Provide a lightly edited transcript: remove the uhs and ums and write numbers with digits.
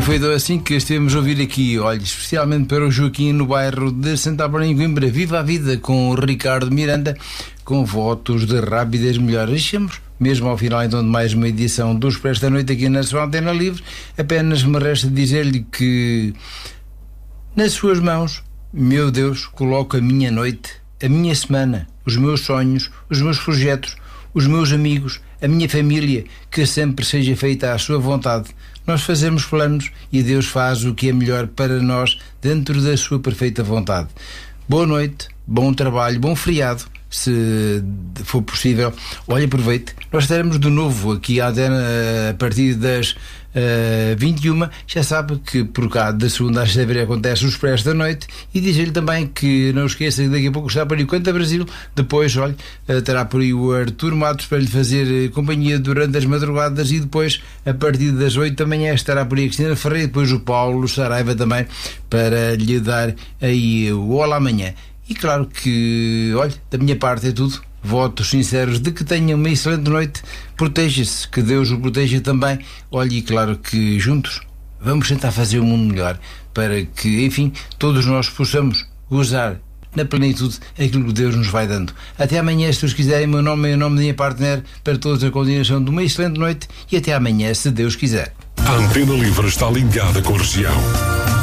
E foi assim que estivemos a ouvir aqui, olha, especialmente para o Joaquim, no bairro de Santa Bárbara, em Coimbra, Viva a Vida, com o Ricardo Miranda, com votos de rápidas melhoras. Chegamos mesmo ao final então de mais uma edição do Expresso da Noite aqui na sua Antena Livre. Apenas me resta dizer-lhe que nas suas mãos, meu Deus, coloco a minha noite, a minha semana, os meus sonhos, os meus projetos, os meus amigos, a minha família, que sempre seja feita à sua vontade. Nós fazemos planos e Deus faz o que é melhor para nós dentro da sua perfeita vontade. Boa noite, bom trabalho, bom feriado, se for possível. Olha, aproveite. Nós estaremos de novo aqui a partir das 21. Já sabe que por cá da segunda à sexta-feira acontece o Expresso da Noite. E dizer-lhe também que não esqueça que daqui a pouco está por aí o Canta Brasil. Depois, olha, terá por aí o Artur Matos para lhe fazer companhia durante as madrugadas. E depois, a partir das 8 da manhã, estará por aí a Cristina Ferreira. E depois o Paulo Saraiva também para lhe dar aí o Olá Amanhã. E claro que, olha, da minha parte é tudo. Votos sinceros de que tenha uma excelente noite. Proteja-se, que Deus o proteja também. Olhe, e claro que juntos vamos tentar fazer um mundo melhor para que, enfim, todos nós possamos gozar na plenitude aquilo que Deus nos vai dando. Até amanhã, se Deus quiserem. Meu nome é o nome da minha partner. Para todos, a continuação de uma excelente noite. E até amanhã, se Deus quiser. A Antena Livre está ligada com a região.